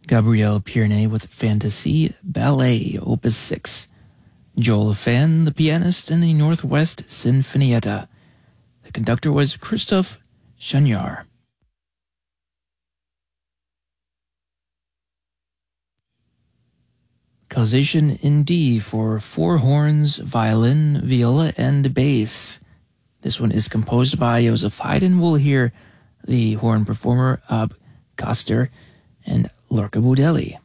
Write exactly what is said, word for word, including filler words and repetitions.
Gabriel Pierney with Fantasy Ballet, Opus six. Joel Fan, the pianist in the Northwest Sinfonietta. The conductor was Christophe Chagnard. Causation in D for four horns, violin, viola, and bass. This one is composed by Joseph Haydn. We'll hear the horn performer Ab Koster and Lorca Budelli.